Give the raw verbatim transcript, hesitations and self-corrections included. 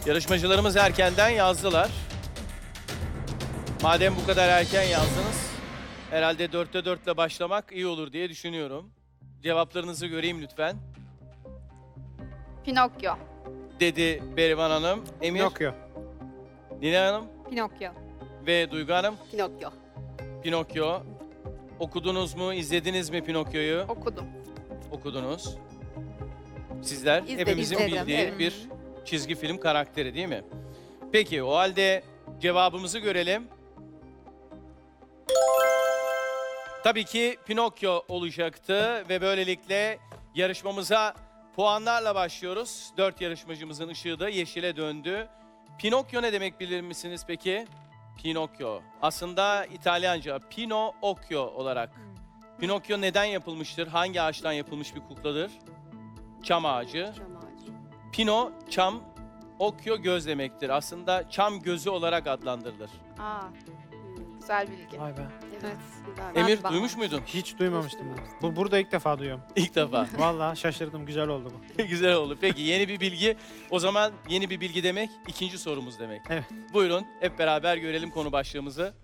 Yarışmacılarımız erkenden yazdılar. Madem bu kadar erken yazdınız, herhalde dörtte dörtle başlamak iyi olur diye düşünüyorum. Cevaplarınızı göreyim lütfen. Pinokyo. Dedi Berivan Hanım. Emir, Pinokyo. Nina Hanım Pinokyo. ve Duygu Hanım. Pinokyo. Pinokyo. Okudunuz mu, izlediniz mi Pinokyo'yu? Okudum. Okudunuz. Sizler İzledim, hepimizin izledim, bildiği evet. bir çizgi film karakteri değil mi? Peki o halde cevabımızı görelim. Tabii ki Pinokyo olacaktı ve böylelikle yarışmamıza puanlarla başlıyoruz. Dört yarışmacımızın ışığı da yeşile döndü. Pinokyo ne demek bilir misiniz peki? Pinokyo. Aslında İtalyanca Pino Occhio olarak. Pinokyo neden yapılmıştır? Hangi ağaçtan yapılmış bir kukladır? Çam ağacı. Çam ağacı. Pino, çam, Occhio göz demektir. Aslında çam gözü olarak adlandırılır. Aa, Hmm, güzel bilgi. Vay be. Evet. güzel. Emir Ben- duymuş muydun? Hiç duymamıştım. Bu burada ilk defa duyuyorum. İlk defa. Vallahi şaşırdım. Güzel oldu bu. Güzel oldu. Peki yeni bir bilgi. O zaman yeni bir bilgi demek ikinci sorumuz demek. Evet. Buyurun hep beraber görelim konu başlığımızı.